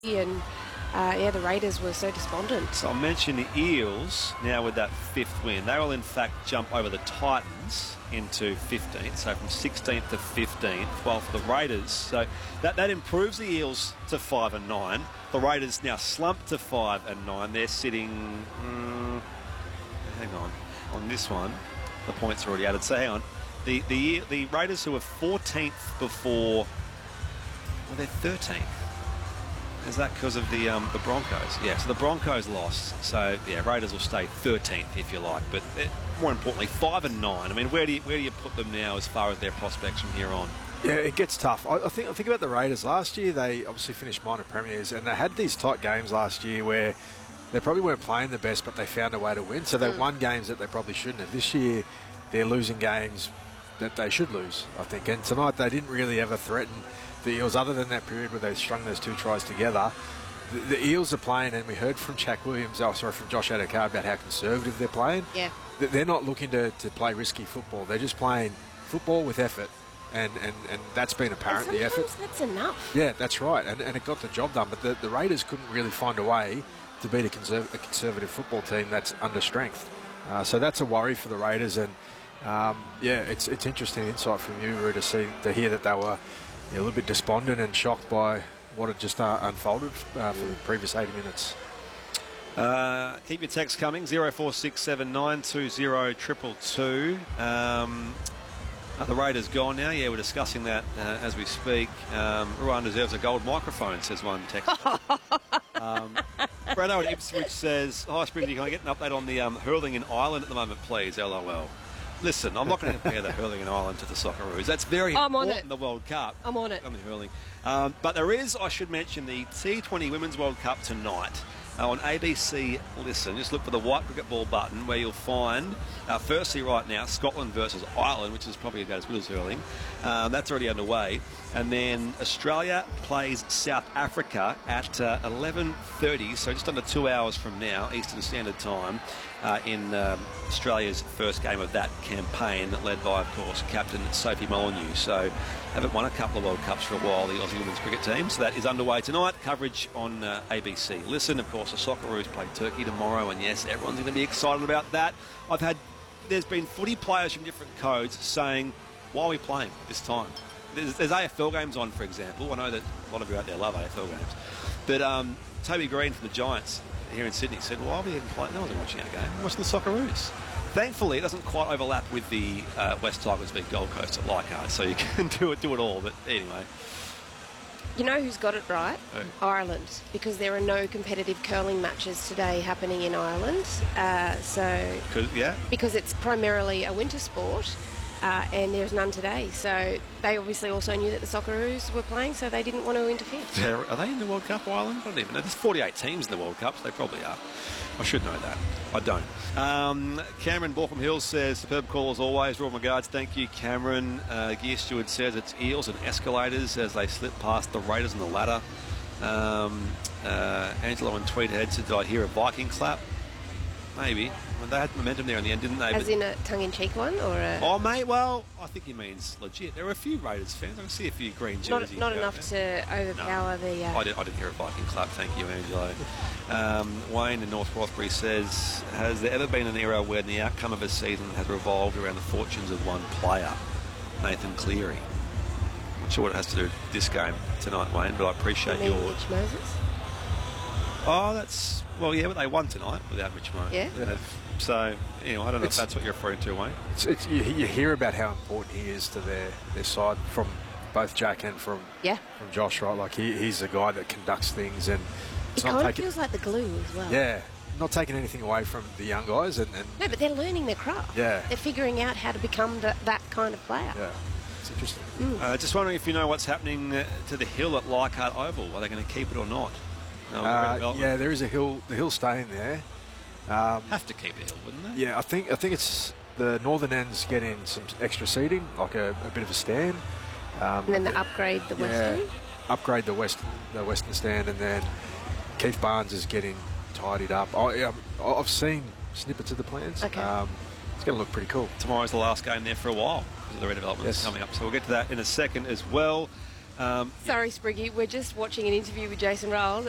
and yeah, the Raiders were so despondent. So I'll mention the Eels now with that 5th win. They will in fact jump over the Titans into 15th, so from 16th to 15th, while for the Raiders, so that improves the Eels to 5 and 9. The Raiders now slumped to 5 and 9. They're sitting, hang on this one, the points are already added, so hang on. The Raiders, who were 14th before, well, they're 13th. Is that because of the Broncos? Yeah, so the Broncos lost. So, yeah, Raiders will stay 13th, if you like. But more importantly, 5 and 9. I mean, where do you put them now as far as their prospects from here on? Yeah, it gets tough. I think about the Raiders. Last year, they obviously finished minor premiers, and they had these tight games last year where they probably weren't playing the best, but they found a way to win. So they won games that they probably shouldn't have. This year, they're losing games that they should lose, I think. And tonight, they didn't really ever threaten the Eels, other than that period where they strung those 2 tries together. The Eels are playing, and we heard from Jack Williams, from Josh Adokar about how conservative they're playing. Yeah. They're not looking to play risky football. They're just playing football with effort, and that's been apparent, the effort. That's enough. Yeah, that's right, and it got the job done. But the Raiders couldn't really find a way to beat a conservative football team that's under strength. So that's a worry for the Raiders, and yeah, it's interesting insight from you, Roo, to hear that they were a little bit despondent and shocked by what had just unfolded for the previous 80 minutes. Keep your texts coming, 0467920222. The Raiders gone now. Yeah, we're discussing that as we speak. Ruan deserves a gold microphone, says one text. Brado at Ipswich says, hi, Springy, can I get an update on the hurling in Ireland at the moment, please? LOL. Listen, I'm not going to compare the hurling in Ireland to the Socceroos. That's very important in the World Cup. I'm on it. I'm hurling. But there is, I should mention, the T20 Women's World Cup tonight on ABC Listen. Just look for the white cricket ball button where you'll find, firstly right now, Scotland versus Ireland, which is probably about as good as hurling. That's already underway. And then Australia plays South Africa at 11:30, so just under 2 hours from now, Eastern Standard Time, in Australia's first game of that campaign, led by, of course, Captain Sophie Molyneux. So haven't won a couple of World Cups for a while, the Aussie women's cricket team. So that is underway tonight. Coverage on ABC Listen. Of course, the Socceroos play Turkey tomorrow, and yes, everyone's going to be excited about that. There's been footy players from different codes saying, why are we playing this time? There's AFL games on, for example. I know that a lot of you out there love AFL games. But Toby Green from the Giants here in Sydney said, why are we even playing? No one's watching our game. I'm watching the Socceroos. Thankfully, it doesn't quite overlap with the West Tigers v Gold Coast at Leichhardt, so you can do it all. But anyway. You know who's got it right? Who? Ireland, because there are no competitive curling matches today happening in Ireland. Because it's primarily a winter sport, and there's none today. So they obviously also knew that the Socceroos were playing, so they didn't want to interfere. Are they in the World Cup, Ireland? I don't even know. There's 48 teams in the World Cup, so they probably are. I should know that. I don't. Cameron Borkham Hills says, superb call as always. Raw regards. Thank you, Cameron. Gear Steward says it's Eels and escalators as they slip past the Raiders on the ladder. Angelo and Tweedhead said, did I hear a Viking clap? Maybe. Well, they had momentum there in the end, didn't they? As in a tongue-in-cheek one? Or a... Oh, mate, well, I think he means legit. There are a few Raiders fans. I can see a few green jerseys. Not enough to overpower the... I didn't hear a Viking clap. Thank you, Angelo. Wayne in North Rothbury says, has there ever been an era where the outcome of a season has revolved around the fortunes of one player? Nathan Cleary. I'm not sure what it has to do with this game tonight, Wayne, but I appreciate your... Mitch Moses? Oh, that's... Well, yeah, but they won tonight without Mitch Moses. Yeah. So, you know, I don't know if that's what you're referring to, Wayne. You hear about how important he is to their side from both Jack and from Josh, right? Like, he's a guy that conducts things, and it kind of feels like the glue as well. Yeah. Not taking anything away from the young guys. No, but they're learning their craft. Yeah. They're figuring out how to become that kind of player. Yeah. It's interesting. Just wondering if you know what's happening to the hill at Leichhardt Oval. Are they going to keep it or not? Yeah, there is a hill. The hill's staying there. Have to keep the hill, wouldn't they? Yeah, I think it's the northern end's getting some extra seating, like a bit of a stand. And then they upgrade the western? Upgrade the western stand, and then Keith Barnes is getting tidied up. I've seen snippets of the plans. Okay. It's going to look pretty cool. Tomorrow's the last game there for a while because of the redevelopment that's coming up. So we'll get to that in a second as well. Sorry, Spriggy, we're just watching an interview with Jason Riles.